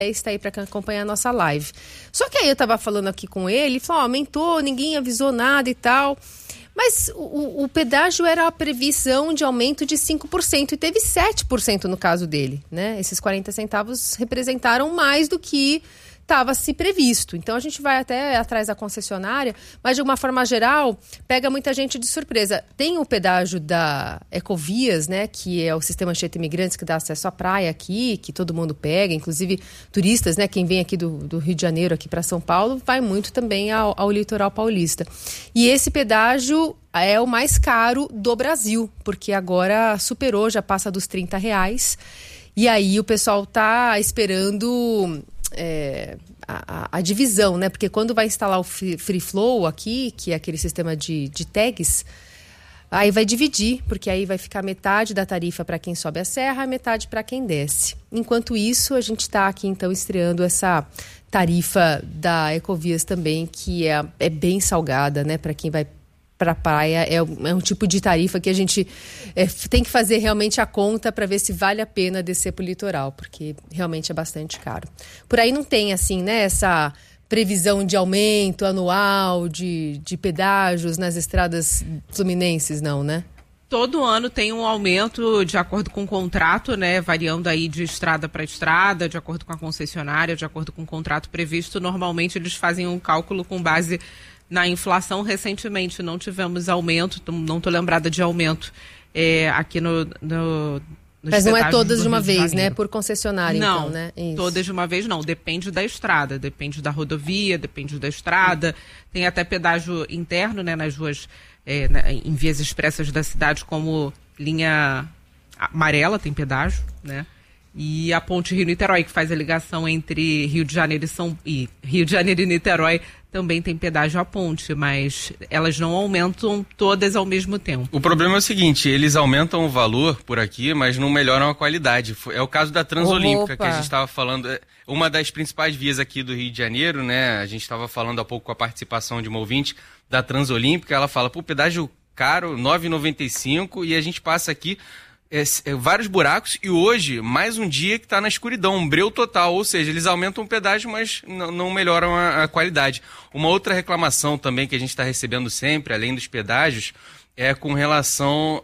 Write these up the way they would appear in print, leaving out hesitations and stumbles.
está aí para acompanhar a nossa live. Só que aí eu estava falando aqui com ele falou, aumentou, ninguém avisou nada e tal. Mas o pedágio era a previsão de aumento de 5% e teve 7% no caso dele, né? Esses 40 centavos representaram mais do que estava se previsto. Então a gente vai até atrás da concessionária, mas de uma forma geral, pega muita gente de surpresa. Tem o pedágio da Ecovias, né, que é o sistema Anchieta Imigrantes, que dá acesso à praia aqui, que todo mundo pega, inclusive turistas, né, quem vem aqui do Rio de Janeiro aqui para São Paulo, vai muito também ao litoral paulista. E esse pedágio é o mais caro do Brasil, porque agora superou, já passa dos R$30. E aí o pessoal está esperando a divisão, né? Porque quando vai instalar o Free Flow aqui, que é aquele sistema de tags, aí vai dividir, porque aí vai ficar metade da tarifa para quem sobe a serra, metade para quem desce. Enquanto isso, a gente está aqui então estreando essa tarifa da Ecovias também, que é bem salgada, né? Para quem vai para a praia, é um tipo de tarifa que a gente tem que fazer realmente a conta para ver se vale a pena descer para o litoral, porque realmente é bastante caro. Por aí não tem, assim, né, essa previsão de aumento anual de pedágios nas estradas fluminenses, não, né? Todo ano tem um aumento de acordo com o contrato, né, variando aí de estrada para estrada, de acordo com a concessionária, de acordo com o contrato previsto. Normalmente eles fazem um cálculo com base na inflação. Recentemente não tivemos aumento, não estou lembrada de aumento aqui nos Mas não é todas de uma vez, né? Por concessionária, não, então, né? Não, todas de uma vez não. Depende da estrada, depende da rodovia, depende da estrada. Tem até pedágio interno, né? Nas ruas, em vias expressas da cidade, como linha amarela, tem pedágio, né? E a ponte Rio-Niterói, que faz a ligação entre Rio de Janeiro e Niterói, também tem pedágio à ponte, mas elas não aumentam todas ao mesmo tempo. O problema é o seguinte, eles aumentam o valor por aqui, mas não melhoram a qualidade. É o caso da Transolímpica, que a gente estava falando, uma das principais vias aqui do Rio de Janeiro, né? A gente estava falando há pouco com a participação de uma ouvinte da Transolímpica, ela fala, pedágio caro, R$ 9,95, e a gente passa aqui vários buracos, e hoje, mais um dia que está na escuridão, um breu total, ou seja, eles aumentam o pedágio, mas não melhoram a qualidade. Uma outra reclamação também que a gente está recebendo sempre, além dos pedágios, é com relação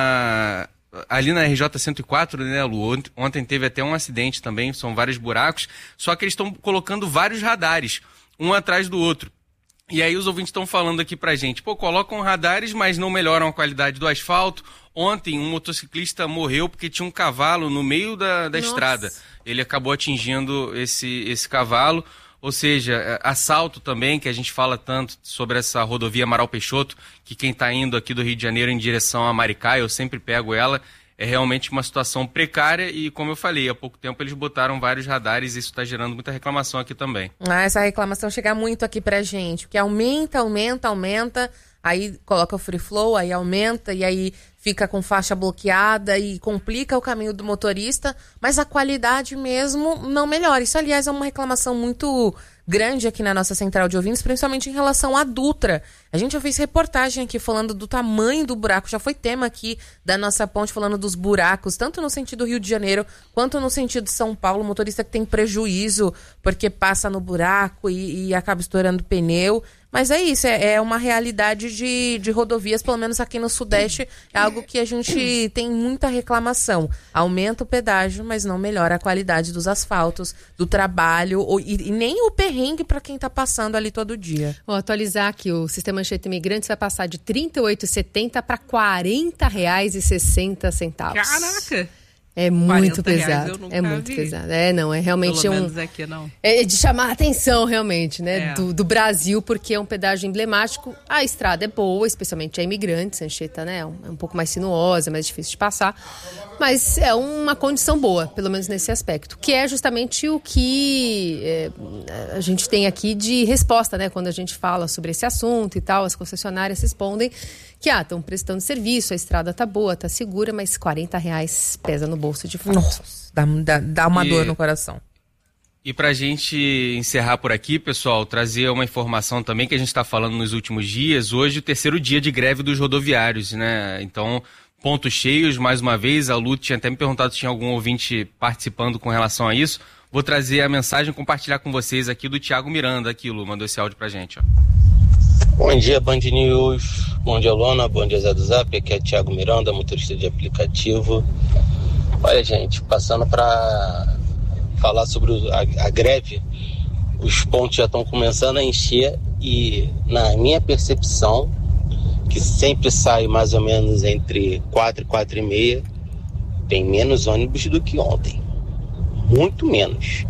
ali na RJ-104, né, Lu? Ontem teve até um acidente também, são vários buracos, só que eles estão colocando vários radares, um atrás do outro. E aí os ouvintes estão falando aqui pra gente, colocam radares, mas não melhoram a qualidade do asfalto. Ontem um motociclista morreu porque tinha um cavalo no meio da estrada. Ele acabou atingindo esse cavalo, ou seja, assalto também, que a gente fala tanto sobre essa rodovia Amaral Peixoto, que quem está indo aqui do Rio de Janeiro em direção a Maricá, eu sempre pego ela, é realmente uma situação precária e, como eu falei, há pouco tempo eles botaram vários radares e isso está gerando muita reclamação aqui também. Essa reclamação chega muito aqui pra gente, porque aumenta, aí coloca o free flow, aí aumenta, e aí fica com faixa bloqueada e complica o caminho do motorista, mas a qualidade mesmo não melhora. Isso, aliás, é uma reclamação muito grande aqui na nossa central de ouvintes, principalmente em relação à Dutra. A gente já fez reportagem aqui falando do tamanho do buraco, já foi tema aqui da nossa ponte falando dos buracos, tanto no sentido Rio de Janeiro, quanto no sentido São Paulo, motorista que tem prejuízo porque passa no buraco e acaba estourando pneu. Mas é isso, é uma realidade de rodovias, pelo menos aqui no Sudeste, é algo que a gente tem muita reclamação. Aumenta o pedágio, mas não melhora a qualidade dos asfaltos, do trabalho, e nem o perrengue para quem está passando ali todo dia. Vou atualizar aqui, o sistema Anchieta Imigrantes vai passar de R$ 38,70 para R$ 40,60. Caraca! É muito pesado. É muito pesado. Não, é realmente pelo menos aqui, não. É de chamar a atenção, realmente, né? Do Brasil, porque é um pedágio emblemático. A estrada é boa, especialmente a Imigrantes. A Anchieta, né? É um pouco mais sinuosa, mais difícil de passar. Mas é uma condição boa, pelo menos nesse aspecto. Que é justamente o que a gente tem aqui de resposta, né? Quando a gente fala sobre esse assunto e tal, as concessionárias respondem que estão prestando serviço, a estrada tá boa, tá segura, mas R$40 pesa no bolso de fato. Nossa, dá uma dor no coração. E pra gente encerrar por aqui, pessoal, trazer uma informação também que a gente está falando nos últimos dias. Hoje, o 3º dia de greve dos rodoviários, né? Então, pontos cheios, mais uma vez. A Lu tinha até me perguntado se tinha algum ouvinte participando com relação a isso. Vou trazer a mensagem, compartilhar com vocês aqui do Thiago Miranda, aqui, Lu, mandou esse áudio pra gente, ó. Bom dia, Band News. Bom dia, Lona. Bom dia, Zé do Zap. Aqui é Thiago Miranda, motorista de aplicativo. Olha, gente, passando para falar sobre a greve, os pontos já estão começando a encher e, na minha percepção, que sempre sai mais ou menos entre 4 e 4 e meia, tem menos ônibus do que ontem. Muito menos.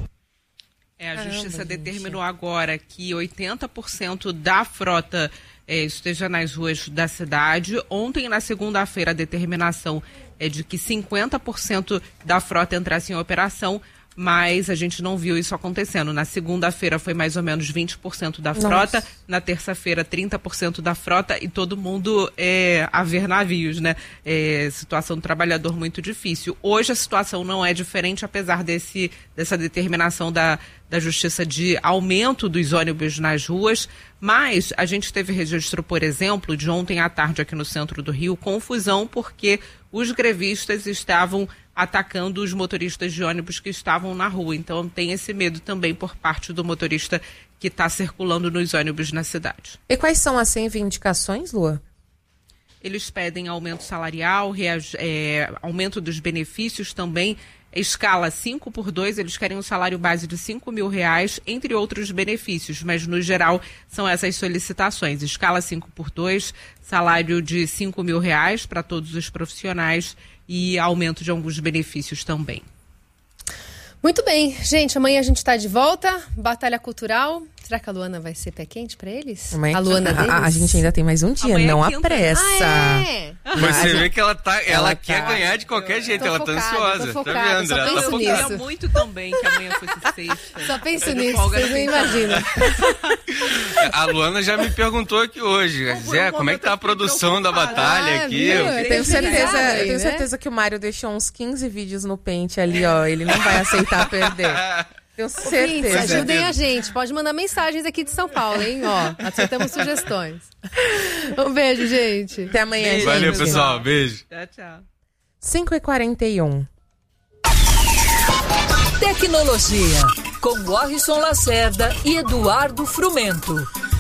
A Justiça determinou agora que 80% da frota esteja nas ruas da cidade. Ontem, na segunda-feira, a determinação é de que 50% da frota entrasse em operação, mas a gente não viu isso acontecendo. Na segunda-feira foi mais ou menos 20% da frota, na terça-feira 30% da frota e todo mundo a ver navios, né? Situação do trabalhador muito difícil. Hoje a situação não é diferente, apesar dessa determinação da Justiça de aumento dos ônibus nas ruas, mas a gente teve registro, por exemplo, de ontem à tarde aqui no centro do Rio, confusão porque os grevistas estavam atacando os motoristas de ônibus que estavam na rua. Então tem esse medo também por parte do motorista que está circulando nos ônibus na cidade. E quais são as reivindicações, Lua? Eles pedem aumento salarial, aumento dos benefícios também, escala 5x2, eles querem um salário base de R$5 mil, entre outros benefícios, mas no geral são essas solicitações. Escala 5x2, salário de R$5 mil para todos os profissionais e aumento de alguns benefícios também. Muito bem, gente, amanhã a gente está de volta, Batalha Cultural. Será que a Luana vai ser pé quente pra eles? Amanhã, a Luana deles? A gente ainda tem mais um dia, amanhã não apressa. Você vê que ela quer ganhar de qualquer jeito, ela tá ansiosa. Tá vendo, André? Ela tá focada. Eu queria muito também que amanhã fosse sexta. Só penso nisso, vocês não imaginam. A Luana já me perguntou aqui hoje, Zé, como é que tá a produção da batalha aqui? Eu tenho certeza que o Mário deixou uns 15 vídeos no pente ali, ó, ele não vai aceitar perder. Tenho certeza. Ajudem a gente. Pode mandar mensagens aqui de São Paulo, hein? Ó, aceitamos sugestões. Um beijo, gente. Até amanhã, gente. Valeu, pessoal. Beijo. Tchau. 5h41. Tecnologia, com Warrison Lacerda e Eduardo Frumento.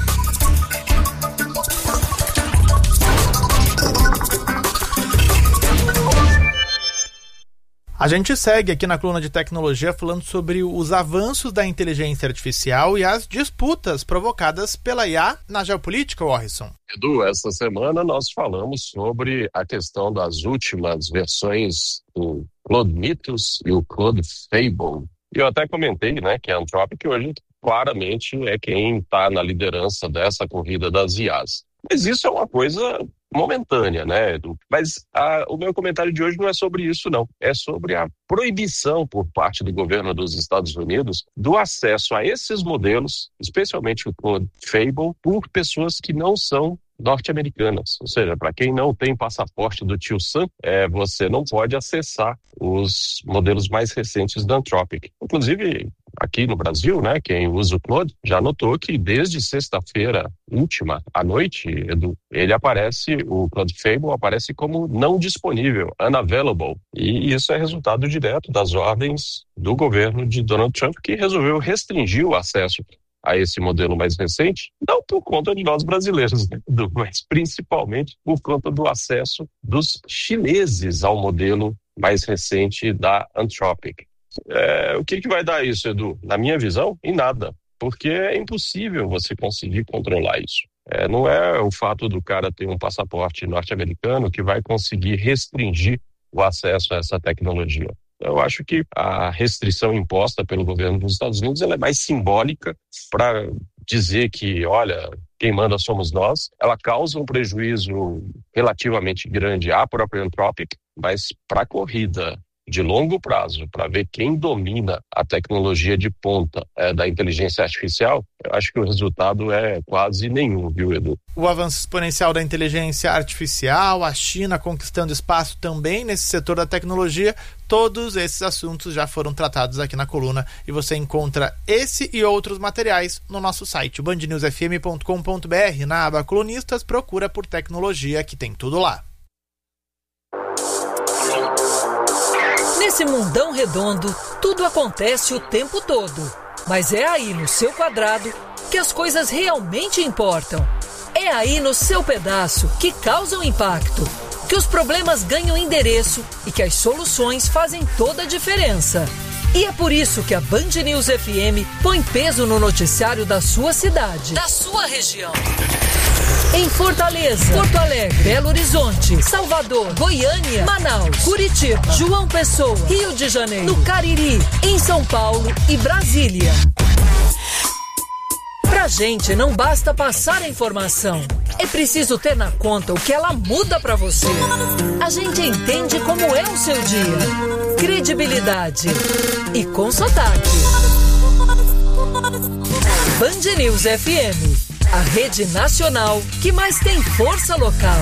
A gente segue aqui na coluna de tecnologia falando sobre os avanços da inteligência artificial e as disputas provocadas pela IA na geopolítica, Warrison. Edu, essa semana nós falamos sobre a questão das últimas versões do Claude Mythos e o Claude Fable. E eu até comentei, né, que a Anthropic hoje claramente é quem está na liderança dessa corrida das IAs. Mas isso é uma coisa momentânea, né, Edu? Mas o meu comentário de hoje não é sobre isso, não. É sobre a proibição por parte do governo dos Estados Unidos do acesso a esses modelos, especialmente o Claude Fable, por pessoas que não são norte-americanas. Ou seja, para quem não tem passaporte do tio Sam, você não pode acessar os modelos mais recentes da Anthropic. Inclusive, aqui no Brasil, né, quem usa o Claude já notou que desde sexta-feira última à noite, Edu, o Claude Fable aparece como não disponível, unavailable. E isso é resultado direto das ordens do governo de Donald Trump, que resolveu restringir o acesso a esse modelo mais recente, não por conta de nós brasileiros, né, Edu, mas principalmente por conta do acesso dos chineses ao modelo mais recente da Anthropic. O que vai dar isso, Edu? Na minha visão, em nada, porque é impossível você conseguir controlar isso. Não é o fato do cara ter um passaporte norte-americano que vai conseguir restringir o acesso a essa tecnologia. Eu acho que a restrição imposta pelo governo dos Estados Unidos ela é mais simbólica para dizer que, olha, quem manda somos nós. Ela causa um prejuízo relativamente grande à própria Anthropic, mas para a corrida de longo prazo, para ver quem domina a tecnologia de ponta da inteligência artificial, eu acho que o resultado é quase nenhum, viu, Edu? O avanço exponencial da inteligência artificial, a China conquistando espaço também nesse setor da tecnologia, todos esses assuntos já foram tratados aqui na coluna e você encontra esse e outros materiais no nosso site, bandnewsfm.com.br. Na aba Colunistas, procura por tecnologia que tem tudo lá. Nesse mundão redondo, tudo acontece o tempo todo. Mas é aí no seu quadrado que as coisas realmente importam. É aí no seu pedaço que causam impacto, que os problemas ganham endereço e que as soluções fazem toda a diferença. E é por isso que a Band News FM põe peso no noticiário da sua cidade, da sua região. Em Fortaleza, Porto Alegre, Belo Horizonte, Salvador, Goiânia, Manaus, Curitiba, João Pessoa, Rio de Janeiro, no Cariri, em São Paulo e Brasília. Pra gente não basta passar a informação, é preciso ter na conta o que ela muda pra você. A gente entende como é o seu dia. Credibilidade e com sotaque. Band News FM, a rede nacional que mais tem força local.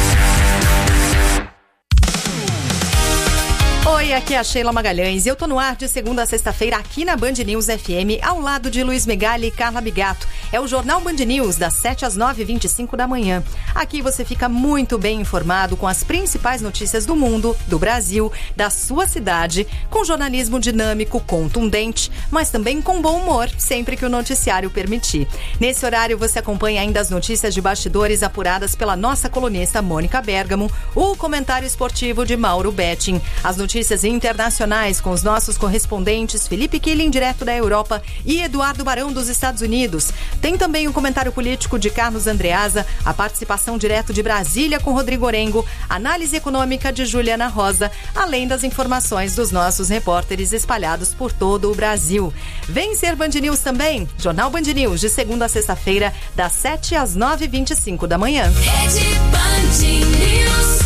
Oi, aqui é a Sheila Magalhães e eu tô no ar de segunda a sexta-feira aqui na Band News FM, ao lado de Luiz Megali e Carla Bigato. É o Jornal Band News, das 7 às 9h25 da manhã. Aqui você fica muito bem informado com as principais notícias do mundo, do Brasil, da sua cidade, com jornalismo dinâmico, contundente, mas também com bom humor, sempre que o noticiário permitir. Nesse horário você acompanha ainda as notícias de bastidores apuradas pela nossa colunista Mônica Bergamo, o comentário esportivo de Mauro Betting, as notícias internacionais com os nossos correspondentes Felipe Killing, direto da Europa, e Eduardo Barão, dos Estados Unidos. Tem também o comentário político de Carlos Andreasa, a participação direto de Brasília com Rodrigo Orengo, análise econômica de Juliana Rosa, além das informações dos nossos repórteres espalhados por todo o Brasil. Vem ser Band News também, Jornal Band News, de segunda a sexta-feira, das 7 às 9h25 da manhã. Rede Band News.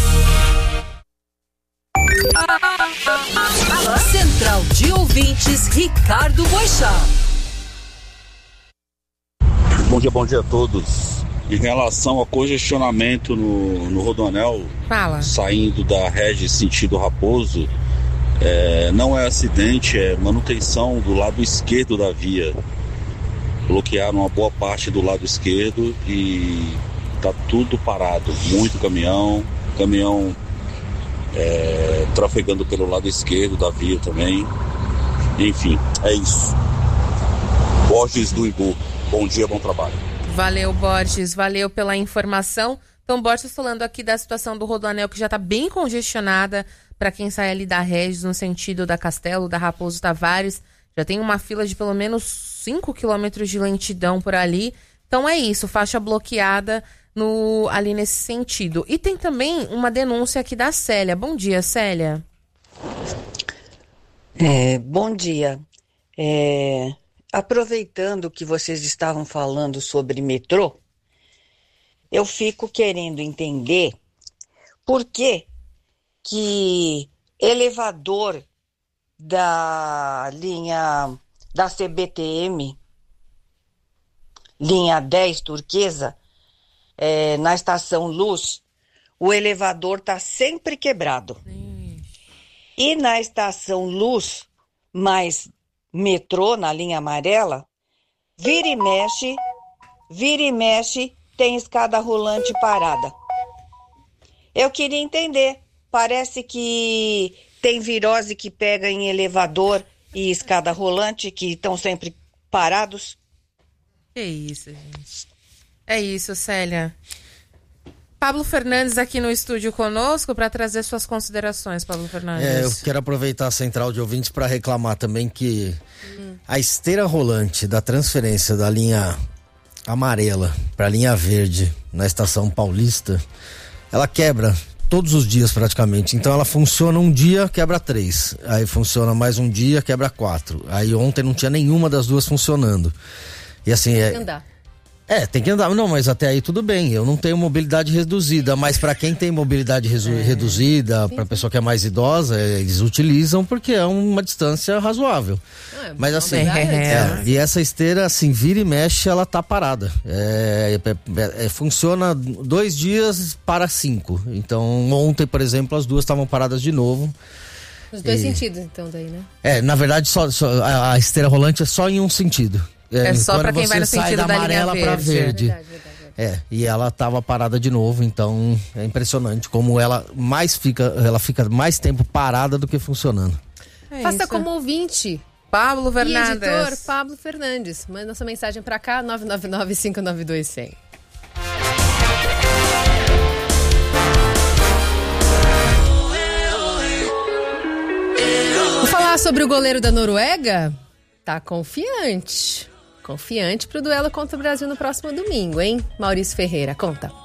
Central de Ouvintes, Ricardo Boixá. Bom dia a todos. Em relação ao congestionamento no Rodoanel, saindo da Regi sentido Raposo, não é acidente, é manutenção do lado esquerdo da via. Bloquearam uma boa parte do lado esquerdo e tá tudo parado. Muito caminhão trafegando pelo lado esquerdo da via também. Enfim, é isso. Borges do Ibu, bom dia, bom trabalho. Valeu, Borges, valeu pela informação. Então, Borges falando aqui da situação do Rodoanel, que já está bem congestionada para quem sai ali da Regis, no sentido da Castelo, da Raposo Tavares. Já tem uma fila de pelo menos 5 quilômetros de lentidão por ali. Então é isso, faixa bloqueada ali nesse sentido. E tem também uma denúncia aqui da Célia. Bom dia, Célia. Bom dia. Aproveitando que vocês estavam falando sobre metrô, eu fico querendo entender por que elevador da linha da CBTM, linha 10 turquesa, na estação Luz, o elevador está sempre quebrado. E na estação Luz, mais metrô, na linha amarela, vira e mexe, tem escada rolante parada. Eu queria entender, parece que tem virose que pega em elevador e escada rolante, que estão sempre parados. É isso, gente. É isso, Célia. Pablo Fernandes aqui no estúdio conosco para trazer suas considerações, Pablo Fernandes. Eu quero aproveitar a central de ouvintes para reclamar também que a esteira rolante da transferência da linha amarela para a linha verde na estação Paulista, ela quebra todos os dias praticamente. Então ela funciona um dia, quebra 3. Aí funciona mais um dia, quebra 4. Aí ontem não tinha nenhuma das duas funcionando. E assim, tem que andar. Não, mas até aí tudo bem. Eu não tenho mobilidade reduzida, mas para quem tem mobilidade reduzida, para pessoa que é mais idosa, eles utilizam porque é uma distância razoável. Mas assim, e essa esteira, assim, vira e mexe, ela tá parada. Funciona 2 dias para 5. Então, ontem, por exemplo, as duas estavam paradas de novo. Nos dois sentidos, então, daí, né? Na verdade, a esteira rolante é só em um sentido. Só para quem vai no sentido da linha verde. Verdade. E ela estava parada de novo, então é impressionante como ela fica mais tempo parada do que funcionando. Faça como ouvinte. Pablo Fernandes. E editor Pablo Fernandes. Manda sua mensagem pra cá, 999-592-100. Vou falar sobre o goleiro da Noruega. Tá confiante. Confiante pro duelo contra o Brasil no próximo domingo, hein? Maurício Ferreira, conta.